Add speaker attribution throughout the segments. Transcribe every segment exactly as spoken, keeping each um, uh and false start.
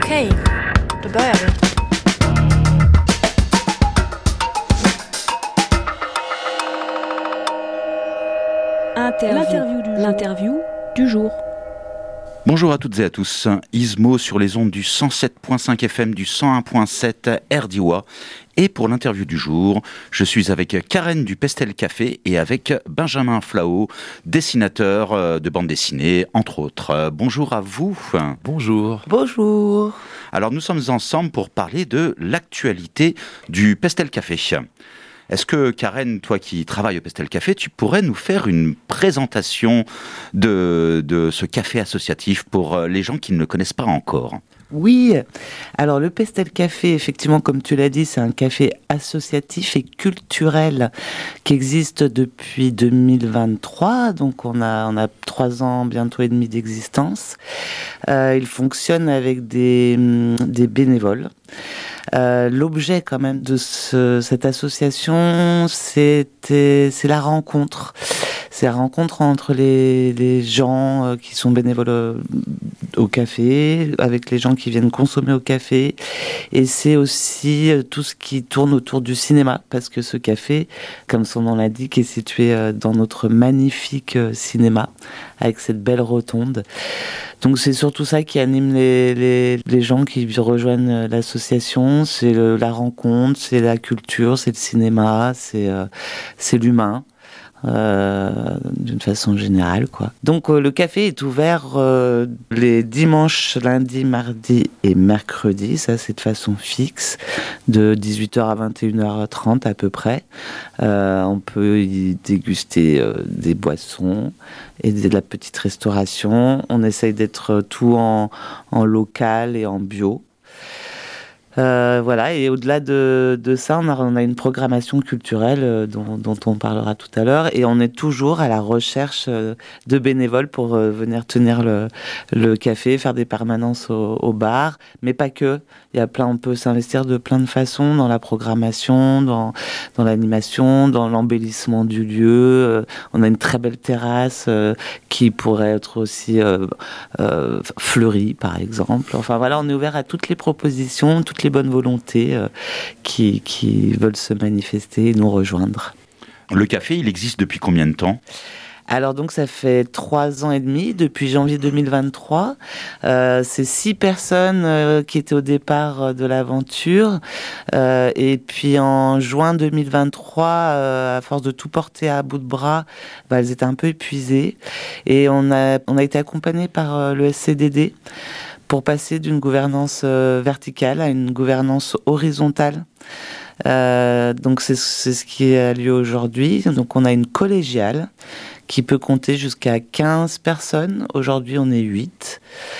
Speaker 1: Okej, då börjar vi.
Speaker 2: Interview. L'interview du jour. L'interview du jour.
Speaker 3: Bonjour à toutes et à tous, Ismo sur les ondes du cent sept virgule cinq F M, du cent un virgule sept R D I W A. Et pour l'interview du jour, je suis avec Karen du Pestel Café et avec Benjamin Flao, dessinateur de bande dessinée, entre autres. Bonjour à vous.
Speaker 4: Bonjour.
Speaker 5: Bonjour.
Speaker 3: Alors nous sommes ensemble pour parler de l'actualité du Pestel Café. Est-ce que, Karen, toi qui travailles au Pestel Café, tu pourrais nous faire une présentation de, de ce café associatif pour les gens qui ne le connaissent pas encore ?
Speaker 5: Oui, alors le Pestel Café, effectivement, comme tu l'as dit, c'est un café associatif et culturel qui existe depuis deux mille vingt-trois, donc on a, on a trois ans, bientôt et demi d'existence. Euh, il fonctionne avec des, des bénévoles. Euh, l'objet quand même de ce, cette association, c'était, c'est la rencontre. C'est la rencontre entre les, les gens qui sont bénévoles au café, avec les gens qui viennent consommer au café. Et c'est aussi tout ce qui tourne autour du cinéma, parce que ce café, comme son nom l'indique, est situé dans notre magnifique cinéma, avec cette belle rotonde. Donc c'est surtout ça qui anime les, les, les gens qui rejoignent l'association. C'est le, la rencontre, c'est la culture, c'est le cinéma, c'est, euh, c'est l'humain. Euh, d'une façon générale, quoi. Donc euh, le café est ouvert euh, les dimanches, lundis, mardis et mercredis, ça c'est de façon fixe, de dix-huit heures à vingt et une heures trente à peu près. Euh, on peut y déguster euh, des boissons et de la petite restauration. On essaye d'être tout en, en local et en bio. Euh, voilà, et au-delà de, de ça, on a, on a une programmation culturelle euh, dont, dont on parlera tout à l'heure, et on est toujours à la recherche euh, de bénévoles pour euh, venir tenir le, le café, faire des permanences au, au bar, mais pas que. Il y a plein, on peut s'investir de plein de façons dans la programmation, dans, dans l'animation, dans l'embellissement du lieu. Euh, on a une très belle terrasse euh, qui pourrait être aussi euh, euh, fleurie, par exemple. Enfin voilà, on est ouvert à toutes les propositions, toutes les bonnes volontés euh, qui, qui veulent se manifester et nous rejoindre.
Speaker 3: Le café, il existe depuis combien de temps ?
Speaker 5: Alors donc ça fait trois ans et demi, depuis janvier deux mille vingt-trois. Euh, c'est six personnes euh, qui étaient au départ euh, de l'aventure. Euh, et puis en juin deux mille vingt-trois, euh, à force de tout porter à bout de bras, bah, elles étaient un peu épuisées. Et on a, on a été accompagnés par euh, le S C D D pour passer d'une gouvernance euh, verticale à une gouvernance horizontale. Euh, donc c'est, c'est ce qui a lieu aujourd'hui. Donc on a une collégiale qui peut compter jusqu'à quinze personnes. Aujourd'hui, on est huit.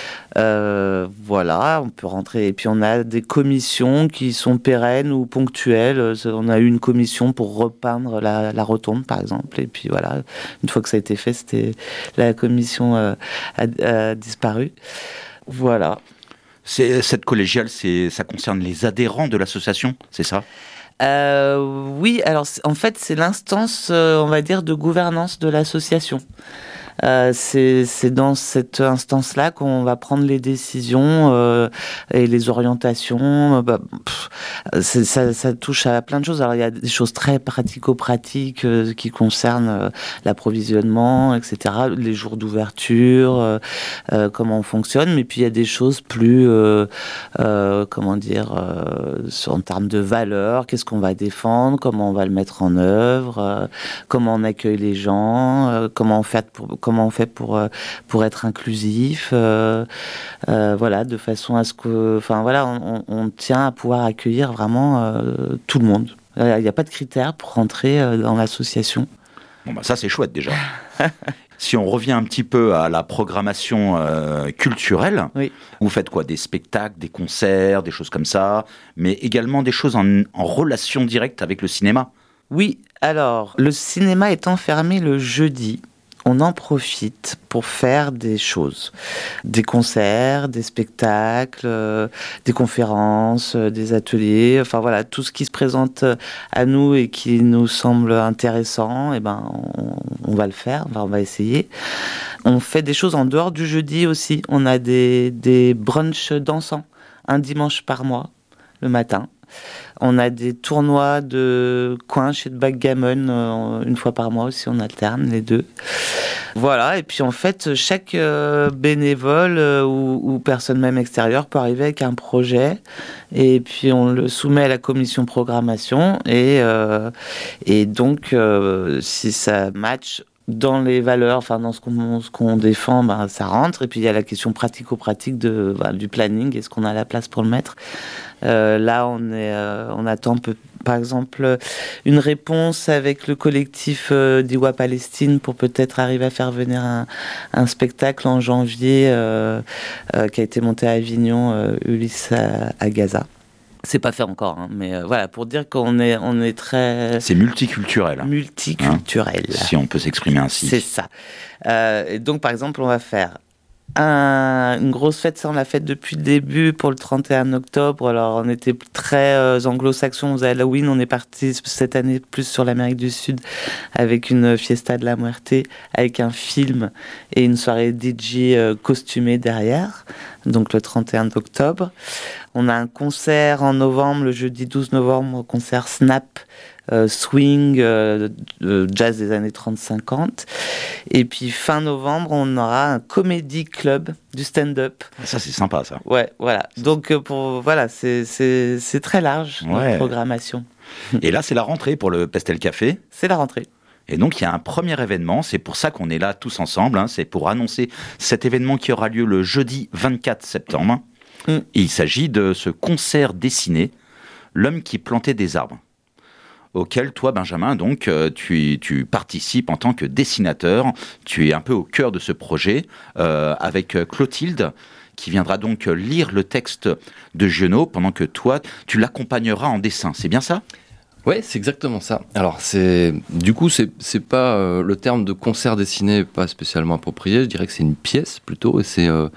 Speaker 5: Euh, voilà, on peut rentrer. Et puis, on a des commissions qui sont pérennes ou ponctuelles. On a eu une commission pour repeindre la, la rotonde, par exemple. Et puis, voilà, une fois que ça a été fait, c'était, la commission euh, a, a disparu. Voilà.
Speaker 3: C'est, cette collégiale, c'est, ça concerne les adhérents de l'association, c'est ça ?
Speaker 5: Euh, oui, alors en fait c'est l'instance, euh, on va dire, de gouvernance de l'association. Euh, c'est, c'est dans cette instance-là qu'on va prendre les décisions euh, et les orientations. Bah, pff, c'est, ça, ça touche à plein de choses. Alors il y a des choses très pratico-pratiques euh, qui concernent euh, l'approvisionnement, et cetera. Les jours d'ouverture, euh, euh, comment on fonctionne. Mais puis il y a des choses plus, euh, euh, comment dire, euh, en termes de valeurs. Qu'est-ce qu'on va défendre, comment on va le mettre en œuvre, euh, comment on accueille les gens, euh, comment on fait pour comment on fait pour pour être inclusif, euh, euh, voilà, de façon à ce que, enfin voilà, on, on tient à pouvoir accueillir vraiment euh, tout le monde. Il n'y a pas de critères pour rentrer euh, dans l'association.
Speaker 3: Bon bah ça c'est chouette déjà. Si on revient un petit peu à la programmation euh, culturelle,
Speaker 5: oui.
Speaker 3: Vous faites quoi ? Des spectacles, des concerts, des choses comme ça, mais également des choses en, en relation directe avec le cinéma ?
Speaker 5: Oui, alors, le cinéma étant fermé le jeudi, on en profite pour faire des choses. Des concerts, des spectacles, euh, des conférences, euh, des ateliers, enfin voilà, tout ce qui se présente à nous et qui nous semble intéressant, eh ben, on, on va le faire, enfin, on va essayer. On fait des choses en dehors du jeudi aussi. On a des, des brunchs dansants. un dimanche par mois, le matin. On a des tournois de quinche et de backgammon euh, une fois par mois aussi, on alterne les deux. Voilà, et puis en fait, chaque euh, bénévole euh, ou, ou personne même extérieure peut arriver avec un projet, et puis on le soumet à la commission programmation, et, euh, et donc euh, si ça match dans les valeurs, enfin dans ce qu'on, ce qu'on défend, ben, ça rentre. Et puis il y a la question pratico-pratique de, ben, du planning, est-ce qu'on a la place pour le mettre. Euh, là, on, est, euh, on attend peu, par exemple une réponse avec le collectif euh, d'Iwa Palestine pour peut-être arriver à faire venir un, un spectacle en janvier euh, euh, qui a été monté à Avignon, euh, Ulysse à, à Gaza. C'est pas fait encore, hein, mais euh, voilà, pour dire qu'on est, on est très...
Speaker 3: C'est multiculturel.
Speaker 5: Multiculturel.
Speaker 3: Hein, si on peut s'exprimer ainsi.
Speaker 5: C'est ça. Euh, et donc, par exemple, on va faire un, une grosse fête, ça on l'a fait depuis le début pour le trente et un octobre. Alors, on était très euh, anglo-saxons aux Halloween. On est parti cette année plus sur l'Amérique du Sud avec une fiesta de la Muerte, avec un film et une soirée D J euh, costumée derrière. Donc, le trente et un octobre. On a un concert en novembre, le jeudi douze novembre, concert Snap, euh, swing, euh, euh, jazz des années trente cinquante. Et puis fin novembre, on aura un comedy club du stand-up.
Speaker 3: Ça, c'est sympa, ça.
Speaker 5: Ouais, voilà. Donc, euh, pour, voilà, c'est, c'est, c'est très large,
Speaker 3: ouais.
Speaker 5: notre programmation.
Speaker 3: Et là, c'est la rentrée pour le Pestel Café.
Speaker 5: C'est la rentrée.
Speaker 3: Et donc, il y a un premier événement, c'est pour ça qu'on est là tous ensemble, hein, c'est pour annoncer cet événement qui aura lieu le jeudi vingt-quatre septembre. Mm. Il s'agit de ce concert dessiné, L'homme qui plantait des arbres, auquel toi, Benjamin, donc, tu, tu participes en tant que dessinateur. Tu es un peu au cœur de ce projet, euh, avec Clotilde, qui viendra donc lire le texte de Giono, pendant que toi, tu l'accompagneras en dessin. C'est bien ça ?
Speaker 4: Ouais, c'est exactement ça. Alors, c'est du coup, c'est c'est pas euh, le terme de concert dessiné, pas spécialement approprié. Je dirais que c'est une pièce plutôt. Et c'est, euh,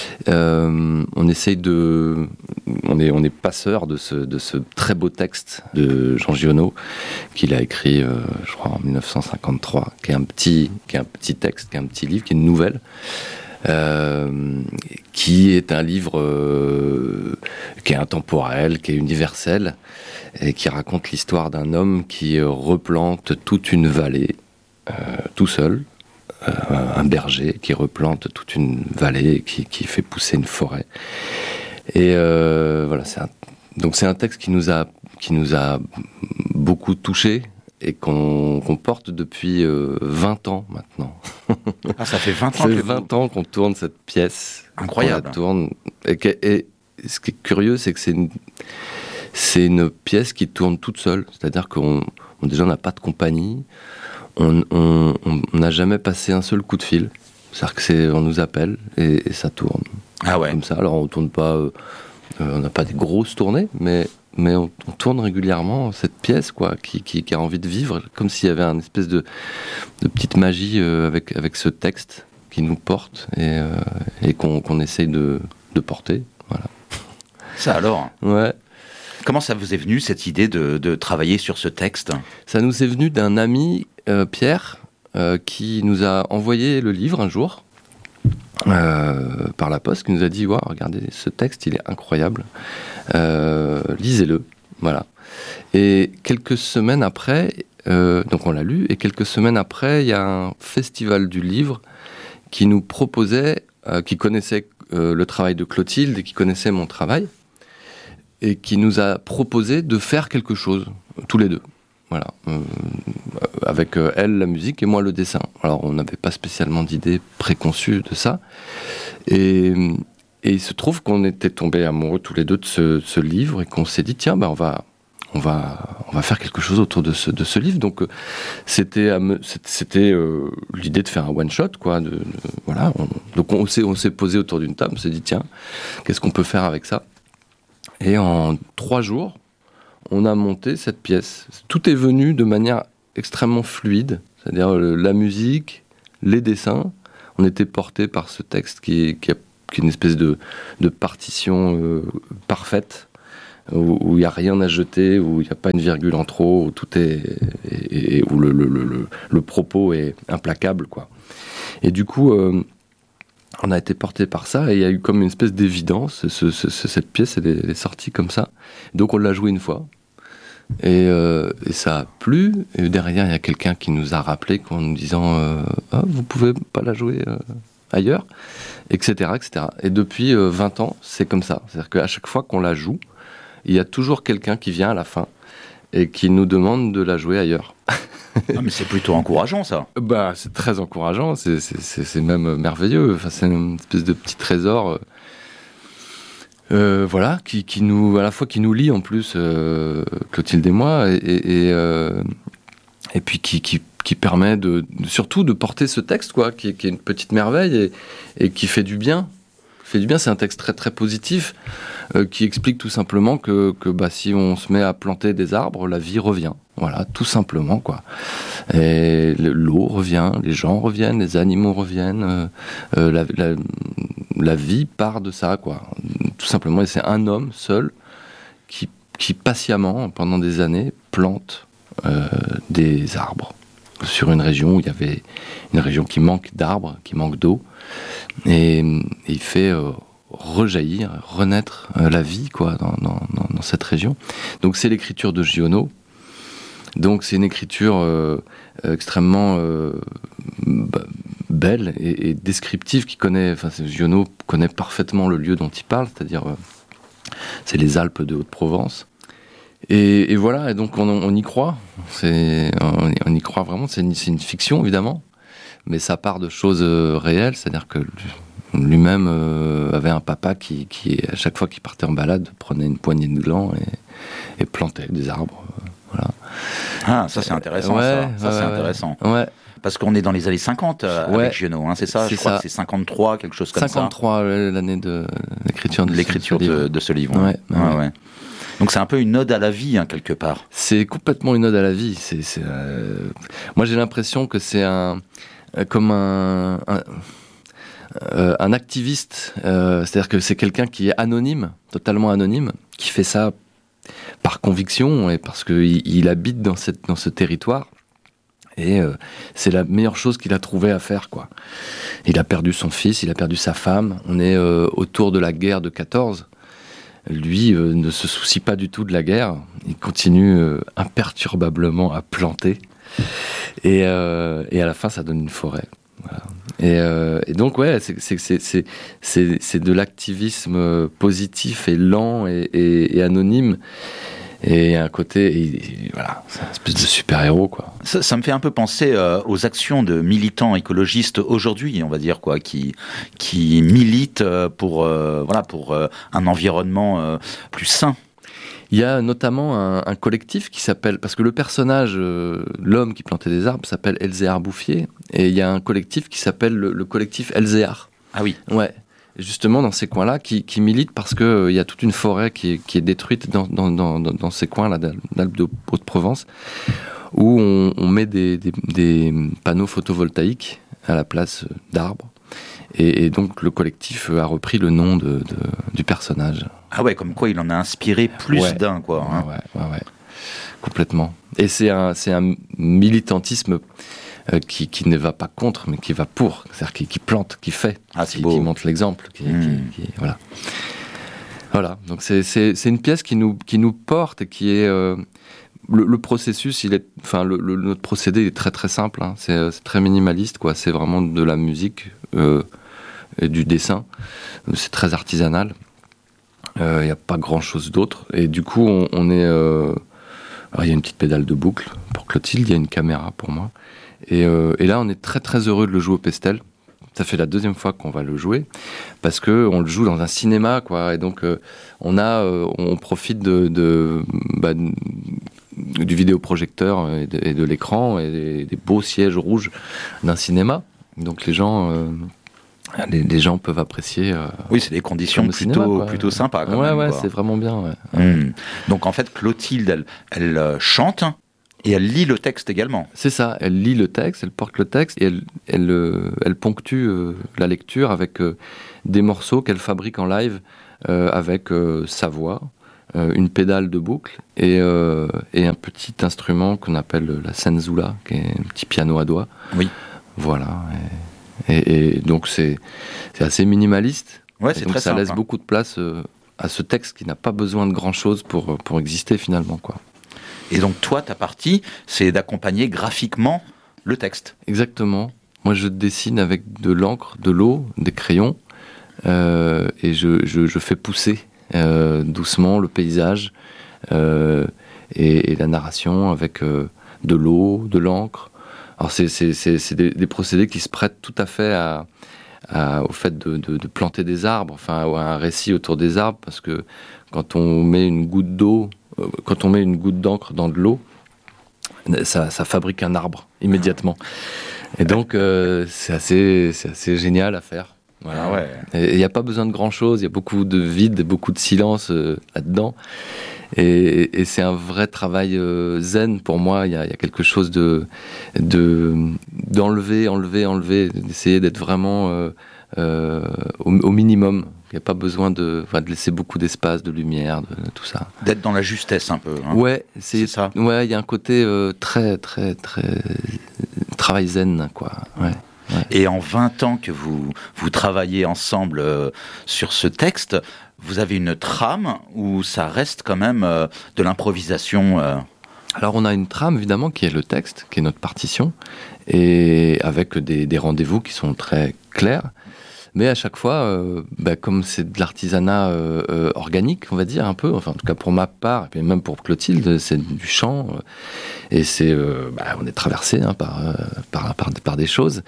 Speaker 4: euh, on essaye de, on est on est passeur de ce de ce très beau texte de Jean Giono qu'il a écrit, euh, je crois, en dix-neuf cent cinquante-trois, qui est un petit, qui est un petit texte, qui est un petit livre, qui est une nouvelle. Euh, qui est un livre euh, qui est intemporel, qui est universel, et qui raconte l'histoire d'un homme qui euh, replante toute une vallée, euh, tout seul, euh, un berger qui replante toute une vallée, qui, qui fait pousser une forêt. Et euh, voilà, c'est un, donc c'est un texte qui nous a, qui nous a beaucoup touchés, et qu'on, qu'on porte depuis euh, vingt ans maintenant.
Speaker 3: Ah, ça fait vingt ans
Speaker 4: ça fait
Speaker 3: que
Speaker 4: vingt ans qu'on tourne cette pièce.
Speaker 3: Incroyable.
Speaker 4: On tourne, et, que, et ce qui est curieux, c'est que c'est une, c'est une pièce qui tourne toute seule. C'est-à-dire qu'on on, déjà, on n'a pas de compagnie. On n'a jamais passé un seul coup de fil. C'est-à-dire que c'est, on nous appelle et, et ça tourne.
Speaker 3: Ah ouais.
Speaker 4: Comme ça. Alors, on tourne pas... Euh, on n'a pas des grosses tournées, mais... mais on, on tourne régulièrement cette pièce, quoi, qui, qui, qui a envie de vivre, comme s'il y avait une espèce de, de petite magie euh, avec, avec ce texte qui nous porte et, euh, et qu'on, qu'on essaye de, de porter. Voilà.
Speaker 3: Ça alors ?
Speaker 4: Ouais.
Speaker 3: Comment ça vous est venu, cette idée de, de travailler sur ce texte ?
Speaker 4: Ça nous est venu d'un ami, euh, Pierre, euh, qui nous a envoyé le livre un jour. Euh, par la poste, qui nous a dit wow, regardez ce texte, il est incroyable, euh, lisez-le, voilà. Et quelques semaines après, euh, donc on l'a lu, et quelques semaines après, il y a un festival du livre qui nous proposait, euh, qui connaissait euh, le travail de Clotilde et qui connaissait mon travail, et qui nous a proposé de faire quelque chose, tous les deux. Voilà, euh, avec euh, elle la musique et moi le dessin. Alors on n'avait pas spécialement d'idée préconçue de ça. Et, et il se trouve qu'on était tombés amoureux tous les deux de ce, ce livre et qu'on s'est dit tiens, bah, on, va, on, va, on va faire quelque chose autour de ce, de ce livre. Donc euh, c'était, c'était euh, l'idée de faire un one-shot, quoi. De, de, voilà, on, donc on s'est, on s'est posé autour d'une table, on s'est dit tiens, qu'est-ce qu'on peut faire avec ça ? Et en trois jours, on a monté cette pièce. Tout est venu de manière extrêmement fluide, c'est-à-dire le, la musique, les dessins. On était portés par ce texte qui, qui, a, qui est une espèce de, de partition euh, parfaite, où il n'y a rien à jeter, où il n'y a pas une virgule en trop, où tout est, et, et où le, le, le, le propos est implacable, quoi. Et du coup, euh, on a été porté par ça et il y a eu comme une espèce d'évidence. Ce, ce, ce, cette pièce, elle est, elle est sortie comme ça. Donc on l'a jouée une fois. Et, euh, et ça a plu. Et derrière, il y a quelqu'un qui nous a rappelé en nous disant euh, ah, vous pouvez pas la jouer euh, ailleurs, et cetera, et cetera. Et depuis euh, vingt ans, c'est comme ça. C'est-à-dire qu'à chaque fois qu'on la joue, il y a toujours quelqu'un qui vient à la fin et qui nous demande de la jouer ailleurs.
Speaker 3: Ah, mais c'est plutôt encourageant, ça.
Speaker 4: Bah, c'est très encourageant. C'est, c'est, c'est, c'est même merveilleux. Enfin, c'est une espèce de petit trésor. Euh, Euh, voilà, qui, qui nous, à la fois qui nous lie en plus, euh, Clotilde et moi, et, et, et, euh, et puis qui, qui, qui permet de, de, surtout de porter ce texte, quoi, qui, qui est une petite merveille et, et qui fait du bien. Fait du bien, c'est un texte très très positif euh, qui explique tout simplement que, que bah, si on se met à planter des arbres, la vie revient. Voilà, tout simplement, quoi. Et l'eau revient, les gens reviennent, les animaux reviennent, euh, euh, la, la, la vie part de ça, quoi. Tout simplement, et c'est un homme seul qui, qui patiemment, pendant des années, plante euh, des arbres sur une région où il y avait une région qui manque d'arbres, qui manque d'eau, et, et il fait euh, rejaillir, renaître euh, la vie, quoi, dans, dans, dans cette région. Donc c'est l'écriture de Giono. Donc c'est une écriture euh, extrêmement euh, bah, belle et, et descriptive qui connaît, enfin Giono connaît parfaitement le lieu dont il parle, c'est-à-dire euh, c'est les Alpes de Haute-Provence. Et, et voilà, et donc on, on y croit, c'est, on, on y croit vraiment, c'est une, c'est une fiction évidemment, mais ça part de choses euh, réelles, c'est-à-dire que lui-même euh, avait un papa qui, qui, à chaque fois qu'il partait en balade, prenait une poignée de glands et, et plantait des arbres. Euh, voilà.
Speaker 3: Ah, ça c'est intéressant,
Speaker 4: ouais,
Speaker 3: ça, ça
Speaker 4: ouais,
Speaker 3: c'est
Speaker 4: ouais.
Speaker 3: intéressant.
Speaker 4: Ouais.
Speaker 3: Parce qu'on est dans les années cinquante euh,
Speaker 4: Ouais.
Speaker 3: avec Giono, hein, c'est ça.
Speaker 4: C'est
Speaker 3: Je crois
Speaker 4: ça.
Speaker 3: que c'est cinquante-trois, quelque chose comme
Speaker 4: cinquante-trois, l'année de l'écriture
Speaker 3: ça.
Speaker 4: de
Speaker 3: L'écriture
Speaker 4: ce livre.
Speaker 3: de, de ce livre.
Speaker 4: Ouais,
Speaker 3: ouais.
Speaker 4: ouais.
Speaker 3: Ouais. Donc c'est un peu une ode à la vie, hein, quelque part.
Speaker 4: C'est complètement une ode à la vie. C'est, c'est, euh... Moi, j'ai l'impression que c'est un, comme un, un, euh, un activiste. Euh, c'est-à-dire que c'est quelqu'un qui est anonyme, totalement anonyme, qui fait ça par conviction et parce qu'il il habite dans, cette, dans ce territoire. Et euh, c'est la meilleure chose qu'il a trouvé à faire, quoi. Il a perdu son fils, il a perdu sa femme. On est euh, autour de la guerre de quatorze. Lui euh, ne se soucie pas du tout de la guerre. Il continue euh, imperturbablement à planter. Et, euh, et à la fin, ça donne une forêt. Voilà. Et, euh, et donc, ouais, c'est, c'est, c'est, c'est, c'est, c'est de l'activisme positif et lent et, et, et anonyme. Et un côté, et, et voilà, c'est une espèce de super-héros, quoi.
Speaker 3: Ça, ça me fait un peu penser euh, aux actions de militants écologistes aujourd'hui, on va dire, quoi, qui, qui militent pour, euh, voilà, pour euh, un environnement euh, plus sain.
Speaker 4: Il y a notamment un, un collectif qui s'appelle, parce que le personnage, euh, l'homme qui plantait des arbres, s'appelle Elzéar Bouffier, et il y a un collectif qui s'appelle le, le collectif Elzéar.
Speaker 3: Ah oui.
Speaker 4: Ouais. Justement dans ces coins-là, qui, qui militent parce qu'il euh, y a toute une forêt qui est, qui est détruite dans, dans, dans, dans ces coins-là d'Alpes de Haute-Provence, où on, on met des, des, des panneaux photovoltaïques à la place d'arbres. Et, et donc le collectif a repris le nom de, de, du personnage.
Speaker 3: Ah ouais, comme quoi il en a inspiré plus
Speaker 4: ouais.
Speaker 3: d'un, quoi. Hein.
Speaker 4: Ouais, ouais, ouais, complètement. Et c'est un, c'est un militantisme euh, qui, qui ne va pas contre, mais qui va pour. C'est-à-dire qui, qui plante, qui fait,
Speaker 3: ah, c'est
Speaker 4: qui,
Speaker 3: beau.
Speaker 4: qui montre l'exemple. Qui,
Speaker 3: mmh.
Speaker 4: qui, qui, voilà. Voilà, donc c'est, c'est, c'est une pièce qui nous, qui nous porte et qui est... Euh, le, le processus, il est, enfin, le, le, notre procédé est très très simple, hein. c'est, c'est très minimaliste, quoi. C'est vraiment de la musique euh, et du dessin. C'est très artisanal. Il euh, n'y a pas grand-chose d'autre. Et du coup, on, on est... Euh, alors, il y a une petite pédale de boucle pour Clotilde, il y a une caméra pour moi. Et, euh, et là, on est très très heureux de le jouer au Pestel. Ça fait la deuxième fois qu'on va le jouer, parce qu'on le joue dans un cinéma, quoi. Et donc, euh, on, a, euh, on profite de, de, bah, du vidéoprojecteur et de, et de l'écran et des, des beaux sièges rouges d'un cinéma. Donc, les gens... Euh, Les, les gens peuvent apprécier. Euh,
Speaker 3: oui, c'est des conditions plutôt,
Speaker 4: cinéma,
Speaker 3: plutôt sympas. Quand
Speaker 4: ouais,
Speaker 3: même,
Speaker 4: ouais,
Speaker 3: quoi.
Speaker 4: c'est vraiment bien. Ouais.
Speaker 3: Mmh. Donc en fait, Clotilde, elle, elle euh, chante et elle lit le texte également.
Speaker 4: C'est ça. Elle lit le texte, elle porte le texte et elle, elle, euh, elle ponctue euh, la lecture avec euh, des morceaux qu'elle fabrique en live euh, avec euh, sa voix, euh, une pédale de boucle et, euh, et un petit instrument qu'on appelle la senzula, qui est un petit piano à doigts.
Speaker 3: Oui.
Speaker 4: Voilà. Et, et donc c'est, c'est assez minimaliste.
Speaker 3: Ouais,
Speaker 4: et
Speaker 3: c'est
Speaker 4: donc
Speaker 3: très
Speaker 4: ça
Speaker 3: simple,
Speaker 4: laisse
Speaker 3: hein.
Speaker 4: beaucoup de place euh, à ce texte qui n'a pas besoin de grand-chose pour, pour exister finalement, quoi.
Speaker 3: Et donc toi, ta partie, c'est d'accompagner graphiquement le texte.
Speaker 4: Exactement. Moi, je dessine avec de l'encre, de l'eau, des crayons, euh, et je, je, je fais pousser euh, doucement le paysage euh, et, et la narration avec euh, de l'eau, de l'encre. Alors, c'est, c'est, c'est, c'est des, des procédés qui se prêtent tout à fait à, à, au fait de, de, de planter des arbres, enfin, à un récit autour des arbres, parce que quand on met une goutte d'eau, euh, quand on met une goutte d'encre dans de l'eau, ça, ça fabrique un arbre immédiatement. Et donc, euh, c'est, assez, c'est assez génial à faire. Voilà.
Speaker 3: Ah ouais.
Speaker 4: Et il n'y a pas besoin de grand-chose, il y a beaucoup de vide, beaucoup de silence euh, là-dedans. Et, et c'est un vrai travail euh, zen pour moi. Il y a, il y a quelque chose de, de, d'enlever, enlever, enlever, d'essayer d'être vraiment euh, euh, au, au minimum. Il n'y a pas besoin de, enfin, de laisser beaucoup d'espace, de lumière, de, de tout ça.
Speaker 3: D'être dans la justesse un peu. Hein.
Speaker 4: Ouais, c'est,
Speaker 3: C'est ça.
Speaker 4: Ouais, il y a un côté euh, très, très, très travail zen, quoi. Ouais. Ouais.
Speaker 3: Et en vingt ans que vous, vous travaillez ensemble euh, sur ce texte, vous avez une trame où ça reste quand même euh, de l'improvisation euh...
Speaker 4: Alors on a une trame évidemment qui est le texte, qui est notre partition, et avec des, des rendez-vous qui sont très clairs. Mais à chaque fois, euh, bah, comme c'est de l'artisanat euh, euh, organique, on va dire un peu, enfin en tout cas pour ma part, et puis même pour Clotilde, c'est du chant, euh, et c'est, euh, bah, on est traversé hein, par, euh, par, par, par des choses,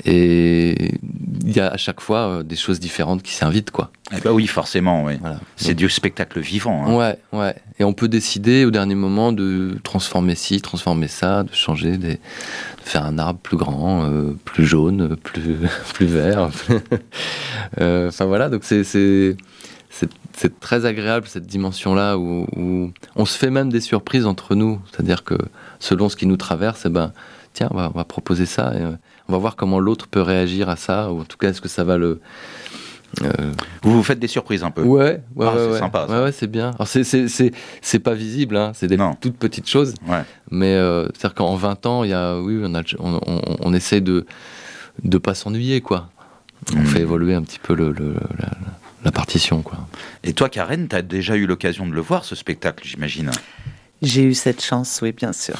Speaker 4: et il y a à chaque fois euh, des choses différentes qui s'invitent, quoi.
Speaker 3: Eh ben oui, forcément, oui.
Speaker 4: Voilà.
Speaker 3: C'est
Speaker 4: Donc,
Speaker 3: du spectacle vivant. Hein.
Speaker 4: Ouais, ouais. Et on peut décider au dernier moment de transformer ci, transformer ça, de changer, des... de faire un arbre plus grand, euh, plus jaune, plus, plus vert. euh, enfin voilà, donc c'est, c'est, c'est, c'est très agréable cette dimension-là où, où on se fait même des surprises entre nous. C'est-à-dire que selon ce qui nous traverse, eh ben, tiens, on va, on va proposer ça et euh, on va voir comment l'autre peut réagir à ça, ou en tout cas, est-ce que ça va le... Euh...
Speaker 3: Vous vous faites des surprises un peu.
Speaker 4: Ouais, ouais,
Speaker 3: ah,
Speaker 4: ouais,
Speaker 3: c'est
Speaker 4: ouais.
Speaker 3: sympa. Ça.
Speaker 4: Ouais, ouais, c'est bien. Alors c'est c'est c'est c'est pas visible, hein. C'est des
Speaker 3: non.
Speaker 4: toutes petites choses.
Speaker 3: Ouais.
Speaker 4: Mais euh, c'est-à-dire qu'en vingt ans, il y a, oui, on a, on, on, on essaie de de pas s'ennuyer, quoi. On mmh. fait évoluer un petit peu le, le la, la partition, quoi.
Speaker 3: Et toi, Karen, t'as déjà eu l'occasion de le voir, ce spectacle, j'imagine.
Speaker 5: J'ai eu cette chance, oui, bien sûr.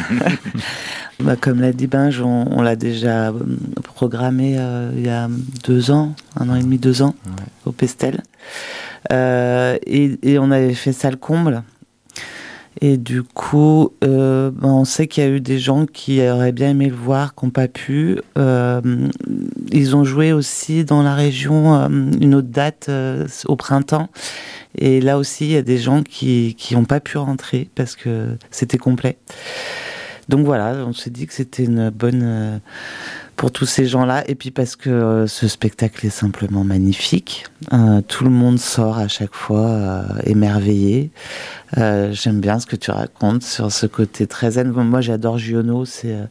Speaker 5: Bah, comme l'a dit Benj, on, on l'a déjà programmé euh, il y a deux ans, un an et demi, deux ans, ouais. au Pestel. Euh, et, et on avait fait ça le comble. Et du coup, euh, bah, on sait qu'il y a eu des gens qui auraient bien aimé le voir, qui n'ont pas pu. Euh, ils ont joué aussi dans la région euh, une autre date euh, au printemps. Et là aussi, il y a des gens qui qui n'ont pas pu rentrer parce que c'était complet. Donc voilà, on s'est dit que c'était une bonne euh, pour tous ces gens-là. Et puis parce que euh, ce spectacle est simplement magnifique. Euh, tout le monde sort à chaque fois euh, émerveillé. Euh, j'aime bien ce que tu racontes sur ce côté très zen. Moi, j'adore Giono. C'est, euh,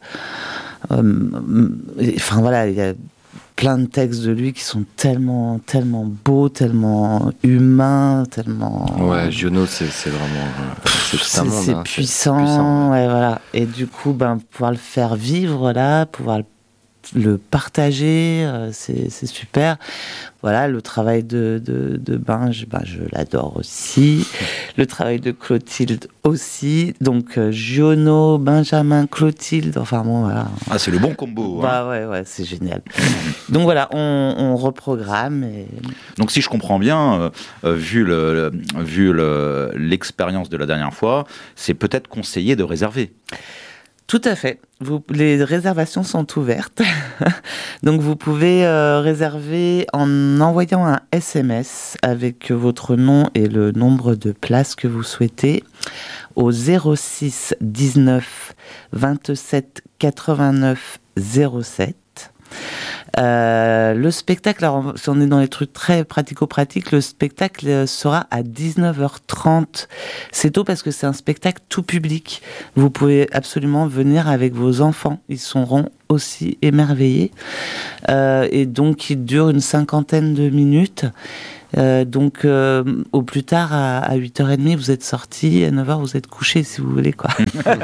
Speaker 5: euh, enfin voilà, il y a plein de textes de lui qui sont tellement, tellement beaux, tellement humains, tellement...
Speaker 4: Ouais, Giono, c'est, c'est vraiment... C'est,
Speaker 5: c'est,
Speaker 4: un monde,
Speaker 5: c'est
Speaker 4: hein,
Speaker 5: puissant,
Speaker 4: c'est puissant, ouais.
Speaker 5: Ouais, voilà. Et du coup, ben, pouvoir le faire vivre, là, pouvoir le, le partager, euh, c'est, c'est super. Voilà, le travail de, de, de Benj, ben, je l'adore aussi. Le travail de Clotilde aussi. Donc, euh, Giono, Benjamin, Clotilde, enfin bon, voilà.
Speaker 3: Ah, c'est le bon combo.
Speaker 5: Bah
Speaker 3: hein.
Speaker 5: ouais, ouais, c'est génial. Donc voilà, on, on reprogramme. Et...
Speaker 3: Donc si je comprends bien, euh, vu, le, le, vu le, l'expérience de la dernière fois, c'est peut-être conseillé de réserver.
Speaker 5: Tout à fait. Vous, les réservations sont ouvertes. Donc vous pouvez euh, réserver en envoyant un S M S avec votre nom et le nombre de places que vous souhaitez au zéro six dix-neuf vingt-sept quatre-vingt-neuf zéro sept. Euh, le spectacle, alors si on est dans les trucs très pratico-pratiques, le spectacle sera à dix-neuf heures trente. C'est tôt parce que c'est un spectacle tout public. Vous pouvez absolument venir avec vos enfants. Ils seront aussi émerveillés. Euh, et donc, il dure une cinquantaine de minutes. Euh, donc, euh, au plus tard, à, à huit heures trente, vous êtes sortis, à neuf heures, vous êtes couchés, si vous voulez, quoi.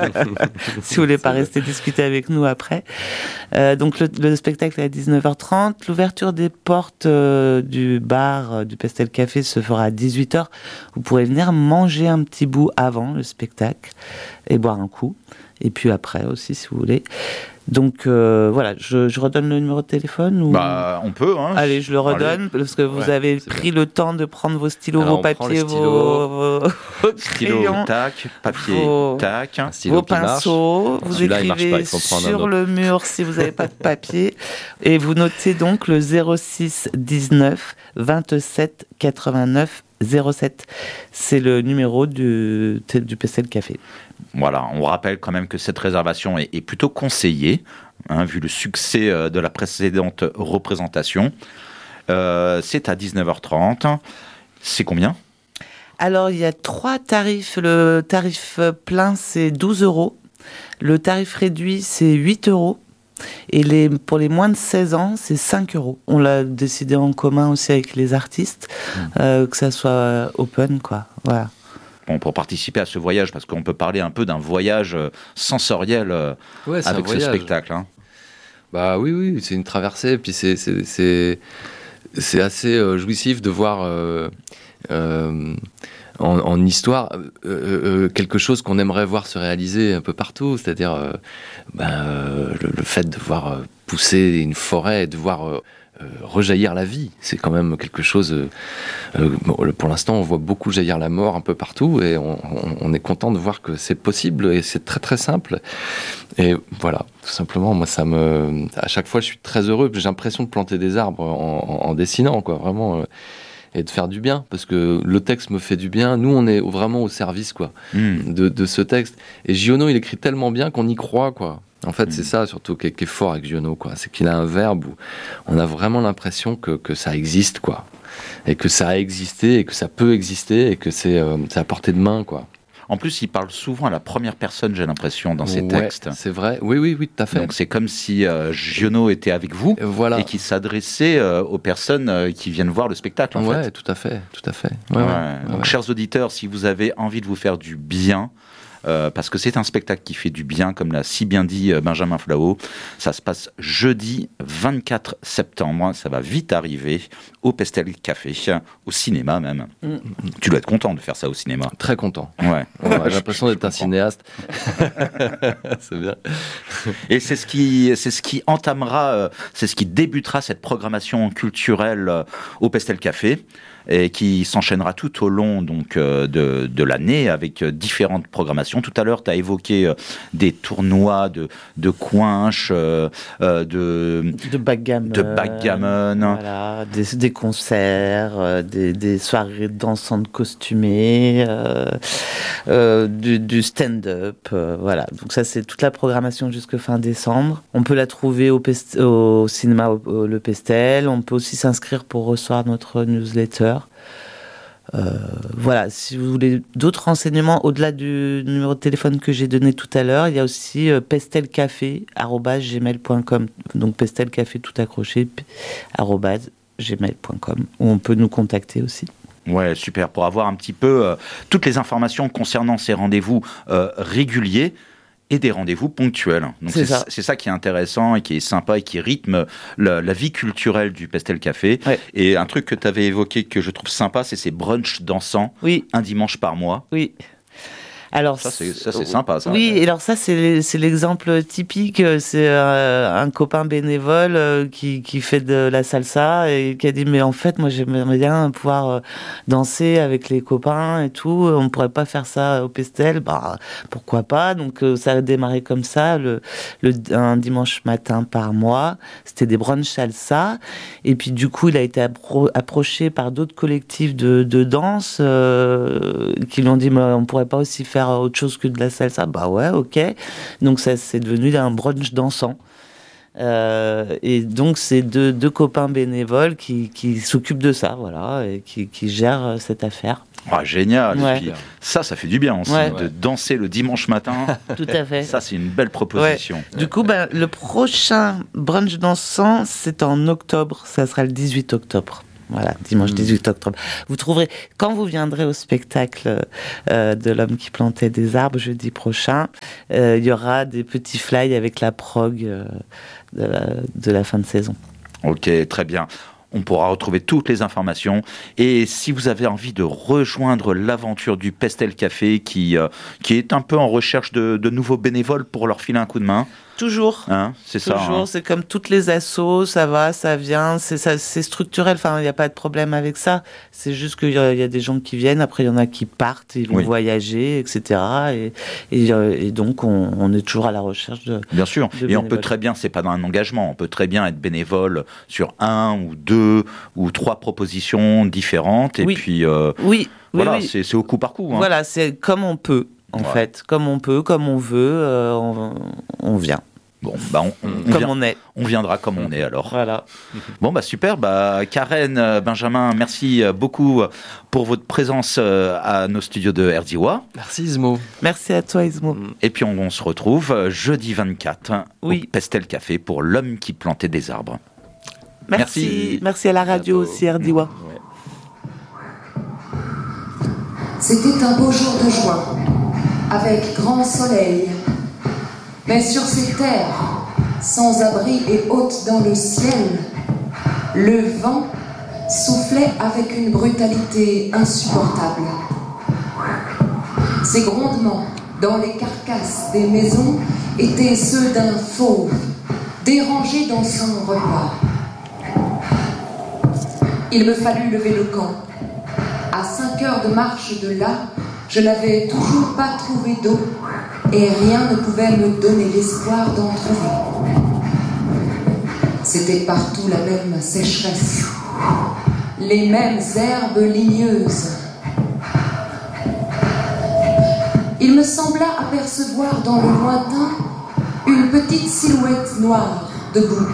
Speaker 5: Si vous voulez pas rester discuter avec nous après. Euh, donc, le, le spectacle est à dix-neuf heures trente. L'ouverture des portes euh, du bar, euh, du Pestel Café, se fera à dix-huit heures. Vous pourrez venir manger un petit bout avant le spectacle et boire un coup. Et puis après aussi, si vous voulez. Donc euh, voilà, je, je redonne le numéro de téléphone ou...
Speaker 3: Bah, on peut. Hein.
Speaker 5: Allez, je le redonne, Allez. parce que vous ouais, avez pris bien. le temps de prendre vos stylos,
Speaker 4: Alors,
Speaker 5: vos papiers, vos, vos, vos
Speaker 3: stylos,
Speaker 5: crayons,
Speaker 3: tac, papier,
Speaker 5: vos,
Speaker 3: tac,
Speaker 5: vos pinceaux. Vous
Speaker 4: Celui-là,
Speaker 5: écrivez sur le mur si vous n'avez pas de papier. Et vous notez donc le zéro six dix-neuf vingt-sept quatre-vingt-neuf zéro sept. C'est le numéro du, du Pestel Café.
Speaker 3: Voilà, on rappelle quand même que cette réservation est, est plutôt conseillée, hein, vu le succès euh, de la précédente représentation. Euh, c'est à dix-neuf heures trente. C'est combien ?
Speaker 5: Alors, il y a trois tarifs. Le tarif plein, c'est douze euros. Le tarif réduit, c'est huit euros. Et les, pour les moins de seize ans, c'est cinq euros. On l'a décidé en commun aussi avec les artistes, mmh. euh, que ça soit open, quoi. Voilà.
Speaker 3: Bon, pour participer à ce voyage, parce qu'on peut parler un peu d'un voyage sensoriel euh,
Speaker 4: ouais,
Speaker 3: avec ce spectacle. Hein.
Speaker 4: Bah oui, oui, c'est une traversée, puis c'est, c'est, c'est, c'est assez euh, jouissif de voir euh, euh, en, en histoire euh, euh, quelque chose qu'on aimerait voir se réaliser un peu partout, c'est-à-dire euh, ben, euh, le, le fait de voir euh, pousser une forêt, de voir... Euh, Euh, rejaillir la vie, c'est quand même quelque chose euh, euh, bon, pour l'instant on voit beaucoup jaillir la mort un peu partout et on, on, on est content de voir que c'est possible et c'est très très simple et voilà, tout simplement moi ça me, à chaque fois je suis très heureux, j'ai l'impression de planter des arbres en, en, en dessinant quoi, vraiment euh, et de faire du bien, parce que le texte me fait du bien, nous on est vraiment au service quoi, mmh. de, de ce texte, et Giono il écrit tellement bien qu'on y croit quoi. En fait, mmh. c'est ça surtout qui est, qui est fort avec Giono, quoi. C'est qu'il a un verbe où on a vraiment l'impression que, que ça existe, quoi. Et que ça a existé, et que ça peut exister, et que c'est, euh, c'est à portée de main, quoi.
Speaker 3: En plus, il parle souvent à la première personne, j'ai l'impression, dans ses
Speaker 4: ouais,
Speaker 3: textes.
Speaker 4: C'est vrai, oui, oui, oui, tout à fait.
Speaker 3: Donc c'est comme si euh, Giono était avec vous,
Speaker 4: voilà.
Speaker 3: et qu'il s'adressait euh, aux personnes euh, qui viennent voir le spectacle, en
Speaker 4: ouais,
Speaker 3: fait.
Speaker 4: tout à fait, tout à fait.
Speaker 3: Ouais,
Speaker 4: Ouais, ouais,
Speaker 3: ouais. Donc,
Speaker 4: ouais.
Speaker 3: chers auditeurs, si vous avez envie de vous faire du bien, Euh, parce que c'est un spectacle qui fait du bien, comme l'a si bien dit euh, Benjamin Flao. Ça se passe jeudi vingt-quatre septembre, ça va vite arriver, au Pestel Café, au cinéma même. Mm. Tu dois être content de faire ça au cinéma.
Speaker 4: Très content.
Speaker 3: Ouais.
Speaker 4: Ouais, j'ai l'impression d'être un cinéaste. C'est bien.
Speaker 3: Et c'est ce qui, c'est ce qui entamera, euh, c'est ce qui débutera cette programmation culturelle euh, au Pestel Café, et qui s'enchaînera tout au long donc, euh, de, de l'année avec euh, différentes programmations. Tout à l'heure, tu as évoqué euh, des tournois de, de coinches, euh, euh, de,
Speaker 5: de backgammon,
Speaker 3: de backgammon.
Speaker 5: Voilà, des, des concerts, euh, des, des soirées dansantes costumées, euh, euh, du, du stand-up. Euh, voilà, donc ça, c'est toute la programmation jusqu'à fin décembre. On peut la trouver au, pest- au cinéma au, au, Le Pestel. On peut aussi s'inscrire pour recevoir notre newsletter. Euh, voilà, si vous voulez d'autres renseignements au-delà du numéro de téléphone que j'ai donné tout à l'heure, il y a aussi euh, pestelcafé arobase gmail point com, donc pestelcafé tout accroché arobase gmail point com, où on peut nous contacter aussi.
Speaker 3: Ouais, super, pour avoir un petit peu euh, toutes les informations concernant ces rendez-vous euh, réguliers et des rendez-vous ponctuels. Donc c'est, c'est, ça. c'est ça qui est intéressant et qui est sympa et qui rythme la, la vie culturelle du Pestel Café. Ouais. Et un truc que tu avais évoqué que je trouve sympa, c'est ces brunchs dansants,
Speaker 5: oui.
Speaker 3: un dimanche par mois.
Speaker 5: Oui. Alors,
Speaker 3: ça, c'est, ça, c'est sympa, ça.
Speaker 5: Oui, et alors ça, c'est, c'est l'exemple typique. C'est euh, un copain bénévole euh, qui, qui fait de la salsa et qui a dit, mais en fait, moi, j'aimerais bien pouvoir euh, danser avec les copains et tout. On ne pourrait pas faire ça au Pestel. Bah, pourquoi pas? Donc, euh, ça a démarré comme ça, le, le, un dimanche matin par mois. C'était des brunchs salsa. Et puis, du coup, il a été appro- approché par d'autres collectifs de, de danse euh, qui lui ont dit, mais on ne pourrait pas aussi faire autre chose que de la salsa. Bah ouais, ok. Donc ça, c'est devenu un brunch dansant. Euh, et donc c'est deux, deux copains bénévoles qui, qui s'occupent de ça, voilà, et qui, qui gèrent cette affaire.
Speaker 3: Ah, génial.
Speaker 5: Ouais.
Speaker 3: Et puis, ça, ça fait du bien aussi, ouais. de danser le dimanche matin.
Speaker 5: Tout à fait.
Speaker 3: Ça, c'est une belle proposition.
Speaker 5: Ouais. Du coup, ben, le prochain brunch dansant, c'est en octobre. Ça sera le dix-huit octobre. Voilà, dimanche dix-huit octobre. Vous trouverez, quand vous viendrez au spectacle euh, de l'homme qui plantait des arbres jeudi prochain, euh, il y aura des petits flyers avec la prog euh, de, la, de la fin de saison.
Speaker 3: Ok, très bien. On pourra retrouver toutes les informations. Et si vous avez envie de rejoindre l'aventure du Pestel Café, qui, euh, qui est un peu en recherche de, de nouveaux bénévoles pour leur filer un coup de main.
Speaker 5: Toujours.
Speaker 3: Hein, c'est ça.
Speaker 5: Toujours,
Speaker 3: hein.
Speaker 5: C'est comme toutes les assos, ça va, ça vient, c'est, ça, c'est structurel, enfin, il n'y a pas de problème avec ça. C'est juste qu'il y a, il y a des gens qui viennent, après il y en a qui partent, ils vont
Speaker 3: Oui.
Speaker 5: voyager, et cetera. Et, et, et donc, on, on est toujours à la recherche de.
Speaker 3: Bien sûr.
Speaker 5: de
Speaker 3: Et on peut
Speaker 5: bénévoles.
Speaker 3: très bien, c'est pas dans un engagement, on peut très bien être bénévole sur un ou deux ou trois propositions différentes. Et
Speaker 5: Oui.
Speaker 3: puis, euh,
Speaker 5: Oui,
Speaker 3: voilà,
Speaker 5: oui, oui.
Speaker 3: C'est, c'est au coup par coup. Hein.
Speaker 5: Voilà, c'est comme on peut, en
Speaker 3: Ouais.
Speaker 5: fait. Comme on peut, comme on veut, euh, on, on vient.
Speaker 3: Bon, bah, on, on, on
Speaker 5: Comme
Speaker 3: vient-
Speaker 5: on est.
Speaker 3: on viendra comme on est alors.
Speaker 5: Voilà.
Speaker 3: Bon, bah super. Bah, Karen, euh, Benjamin, merci euh, beaucoup pour votre présence euh, à nos studios de R D W A.
Speaker 4: Merci Ismo.
Speaker 5: Merci à toi, Ismo.
Speaker 3: Et puis, on, on se retrouve euh, jeudi vingt-quatre hein,
Speaker 5: Oui.
Speaker 3: au Pestel Café pour l'homme qui plantait des arbres.
Speaker 5: Merci.
Speaker 3: Merci.
Speaker 5: Merci à la radio aussi, R D W A.
Speaker 6: C'était un beau jour de juin, avec grand soleil. Mais sur ces terres, sans abri et hautes dans le ciel, le vent soufflait avec une brutalité insupportable. Ces grondements dans les carcasses des maisons étaient ceux d'un fauve, dérangé dans son repas. Il me fallut lever le camp. À cinq heures de marche de là, je n'avais toujours pas trouvé d'eau et rien ne pouvait me donner l'espoir d'en trouver. C'était partout la même sécheresse, les mêmes herbes ligneuses. Il me sembla apercevoir dans le lointain une petite silhouette noire debout.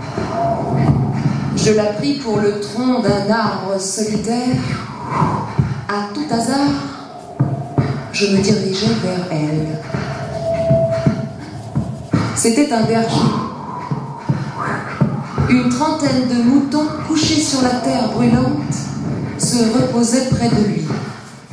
Speaker 6: Je la pris pour le tronc d'un arbre solitaire. À tout hasard, je me dirigeai vers elle. C'était un berger. Une trentaine de moutons couchés sur la terre brûlante se reposaient près de lui.